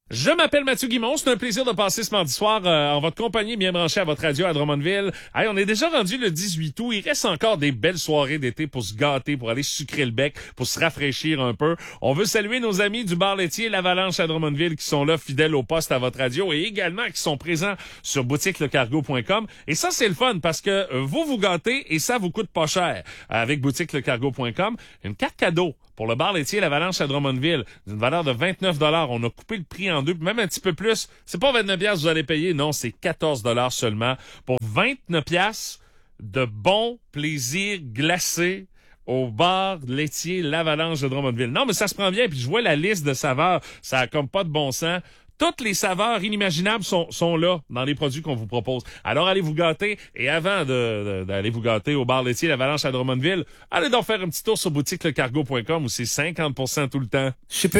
Je m'appelle Mathieu Guimond, c'est un plaisir de passer ce mardi soir en votre compagnie, bien branché à votre radio à Drummondville. Hey, on est déjà rendu le 18 août, il reste encore des belles soirées d'été pour se gâter, pour aller sucrer le bec, pour se rafraîchir un peu. On veut saluer nos amis du bar laitier L'Avalanche à Drummondville qui sont là, fidèles au poste à votre radio et également qui sont présents sur boutiquelecargo.com. Et ça, c'est le fun parce que vous gâtez et ça vous coûte pas cher. Avec boutiquelecargo.com, une carte cadeau pour le bar laitier L'Avalanche à Drummondville, d'une valeur de 29 $. On a coupé le prix en deux, même un petit peu plus. C'est pas 29 $ que vous allez payer, non, c'est 14 $ seulement. Pour 29 $ de bon plaisir glacé au bar laitier L'Avalanche de Drummondville. Non, mais ça se prend bien, puis je vois la liste de saveurs, ça a comme pas de bon sens. Toutes les saveurs inimaginables sont là dans les produits qu'on vous propose. Alors allez vous gâter et avant d'aller vous gâter au bar laitier L'Avalanche à Drummondville, allez donc faire un petit tour sur boutiquelecargo.com où c'est 50% tout le temps.